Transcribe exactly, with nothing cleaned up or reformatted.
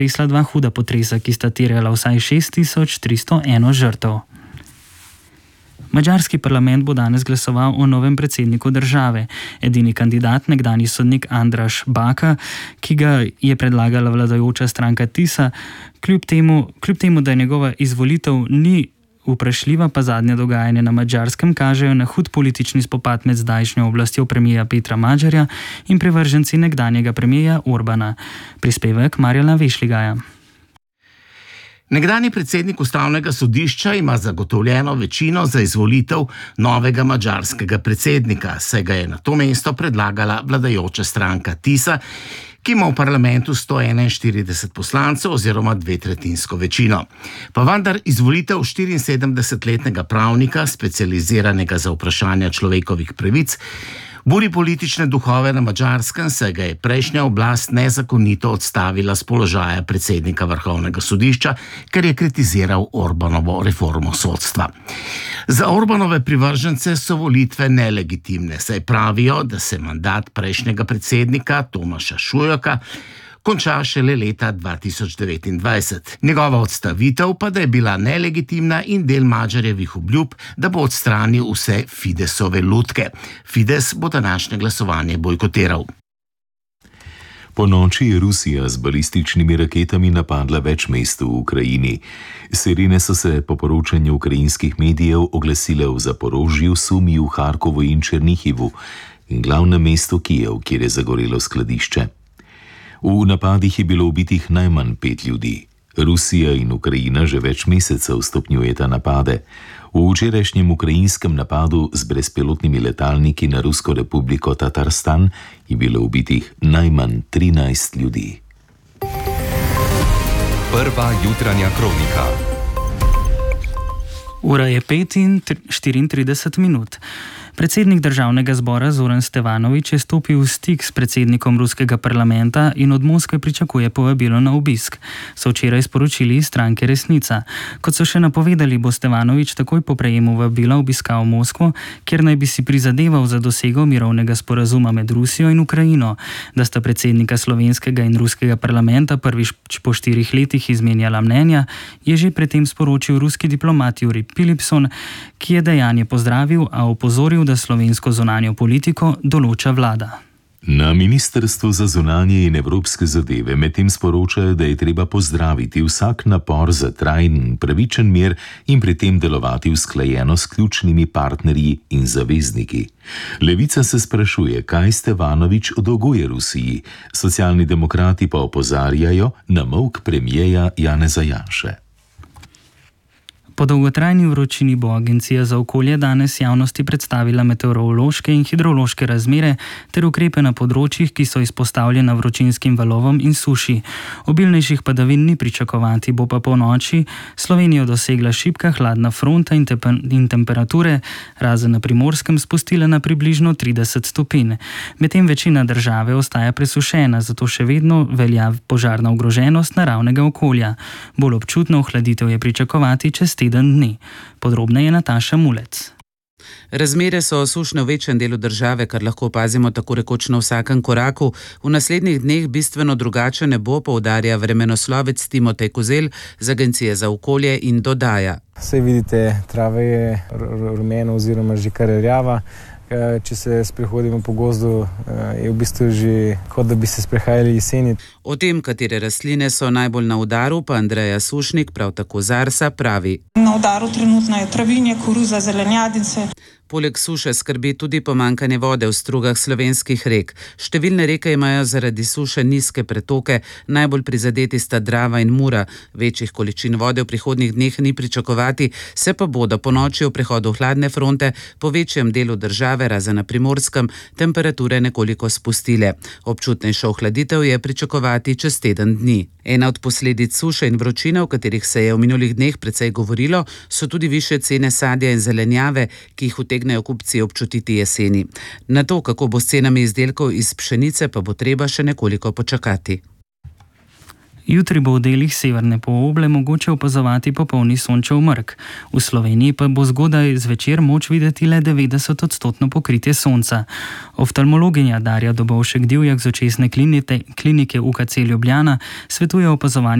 Resla dva huda potresa, ki sta terjala vsaj šest tisoč tristo eno žrtev. Madžarski parlament bo danes glasoval o novem predsedniku države. Edini kandidat, nekdanji sodnik Andraš Baka, ki ga je predlagala vladajoča stranka Tisa, kljub temu, kljub temu, da je njegova izvolitev ni vprašljiva, pa zadnje dogajanje na Madžarskem kažejo na hud politični spopad med zdajšnjo oblastjo premijerja Petra Madžarja in privrženci nekdanjega premijerja Orbana. Prispevek Marjana Vešligaja. Nekdanji predsednik ustavnega sodišča ima zagotovljeno večino za izvolitev novega madžarskega predsednika, saj ga je na to mesto predlagala vladajoča stranka Tisa, ki ima v parlamentu sto enainštirideset poslancev oziroma dvetretjinsko večino. Pa vendar izvolitev štiriinsedemdesetletnega pravnika, specializiranega za vprašanja človekovih pravic, buri politične duhove na Madžarskem, saj ga je prejšnja oblast nezakonito odstavila z položaja predsednika vrhovnega sodišča, ker je kritiziral Orbanovo reformo sodstva. Za Orbanove privržence so volitve nelegitimne, saj pravijo, da se mandat prejšnjega predsednika Tomaša Šujoka konča šele leta dva tisoč devetindvajset. Njegova odstavitev pa da je bila nelegitimna in del Madžarjevih obljub, da bo odstranil vse Fidesove lutke. Fides bo današnje glasovanje bojkotiral. Po noči je Rusija z balističnimi raketami napadla več mest v Ukrajini. Sirene so se po poročanju ukrajinskih medijev oglasile v Zaporožju, Sumi, v Harkovu in Černihivu in glavnem mestu Kijev, kjer je zagorelo skladišče. V napadih je bilo ubitih najmanj pet ljudi. Rusija in Ukrajina že več mesecev stopnjujeta napade. V včerajšnjem ukrajinskem napadu z brezpilotnimi letalniki na Rusko republiko Tatarstan je bilo ubitih najmanj trinajst ljudi. Prva jutranja kronika. Ura je pet in štiriintrideset minut. Predsednik državnega zbora Zoran Stevanović je stopil v stik s predsednikom ruskega parlamenta in od Moskve pričakuje povabilo na obisk, so včeraj sporočili iz stranke Resnica. Kot so še napovedali, bo Stevanović takoj po prejemu vabila obiskal Moskvo, kjer naj bi si prizadeval za dosego mirovnega sporazuma med Rusijo in Ukrajino. Da sta predsednika slovenskega in ruskega parlamenta prvič po štirih letih izmenjala mnenja, je že predtem sporočil ruski diplomat Jurij Pilipson, ki je dejanje pozdravil, a opozoril, da slovensko zunanjo politiko določa vlada. Na Ministrstvu za zunanje in evropske zadeve medtem sporočajo, da je treba pozdraviti vsak napor za trajen in pravičen mir in pri tem delovati usklajeno s ključnimi partnerji in zavezniki. Levica se sprašuje, kaj Stevanović dolguje Rusiji, socialni demokrati pa opozarjajo na molk premierja Janeza Janše. Po dolgotrajni vročini bo Agencija za okolje danes javnosti predstavila meteorološke in hidrološke razmere ter ukrepe na področjih, ki so izpostavljena vročinskim valovom in suši. Obilnejših padavin ni pričakovati, bo pa po noči Slovenijo dosegla šibka hladna fronta in, tepe, in temperature, razen na Primorskem, spustile na približno trideset stopinj. Medtem večina države ostaja presušena, zato še vedno velja požarna ogroženost naravnega okolja. Bolj občutno ohladitev je pričakovati čez teden dni. Podrobneje Nataša Mulec. Razmere so sušne v večjem delu države, kar lahko opazimo tako rekoč na vsakem koraku. V naslednjih dneh bistveno drugače ne bo, poudarja vremenoslovec Timotej Kozelj z Agencije za okolje in dodaja. Saj vidite, trava je rumena oziroma že kar rjava. Če se sprehodimo po gozdu, je v bistvu že kot da bi se sprehajali jeseni. O tem, katere rastline so najbolj na udaru, pa Andreja Sušnik, prav tako z Arsa, pravi. Na udaru trenutno je travinje, koruza, zelenjadice. Poleg suše skrbi tudi pomanjkanje vode v strugah slovenskih rek. Številne reke imajo zaradi suše nizke pretoke, najbolj prizadeti sta Drava in Mura. Večjih količin vode v prihodnjih dneh ni pričakovati, se pa bodo po noči v prehodu hladne fronte po večjem delu države, razen na Primorskem, temperature nekoliko spustile. Občutnejšo ohladitev je pričakovati čez teden dni. Ena od posledic suše in vročine, o katerih se je v minulih dneh precej govorilo, so tudi višje cene sadja in zelenjave, ki jih utegnejo kupci občutiti jeseni. Na to, kako bo s cenami izdelkov iz pšenice, pa bo treba še nekoliko počakati. Jutri bo v delih severne poloble mogoče opazovati popolni sončev mrk. V Sloveniji pa bo zgodaj zvečer moč videti le devetdeset odstotno pokritje sonca. Oftalmologinja Darja Dobovšek Divjak z očesne klinike U K C Ljubljana svetuje opazovanje